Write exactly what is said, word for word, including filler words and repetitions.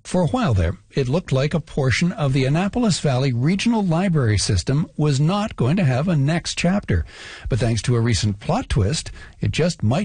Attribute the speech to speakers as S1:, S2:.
S1: For a while there, it looked like a portion of the Annapolis Valley Regional Library System was not going to have a next chapter. But thanks to a recent plot twist, it just might